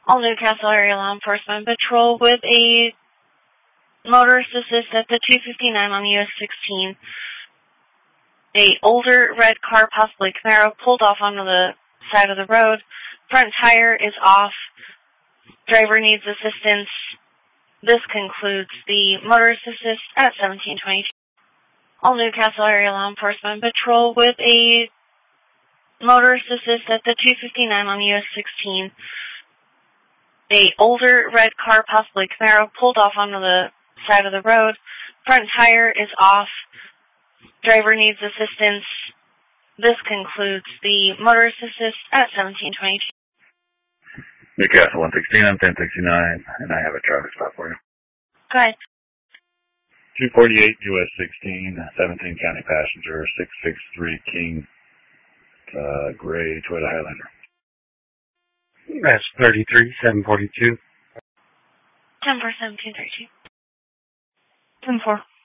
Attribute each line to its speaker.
Speaker 1: All Newcastle area law enforcement patrol with a motorist assist at the 259 on US 16. A older red car, possibly Camaro, pulled off onto the side of the road. Front tire is off. Driver needs assistance. This concludes the motorist assist at 1722. All Newcastle area law enforcement patrol with a motorist assist at the 259 on US 16. A older red car, possibly Camaro, pulled off onto the side of the road. Front tire is off. Driver needs assistance. This concludes the motorist assist at 1722.
Speaker 2: Newcastle 116, I'm 1069, and I have a traffic stop for you.
Speaker 1: Go ahead.
Speaker 2: 248 US 16, 17 county passenger, 663 King, gray Toyota Highlander.
Speaker 3: That's 33, 742.
Speaker 1: 10-4, 1732. 10-4.